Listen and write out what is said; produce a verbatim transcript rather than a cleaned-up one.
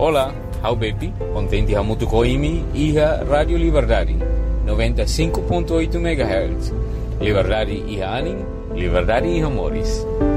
Olá, hau Bepi, contente hamutu koimi iha Radio Liberdade, noventa e cinco ponto oito megahertz. Liberdade iha anim, liberdade iha moris.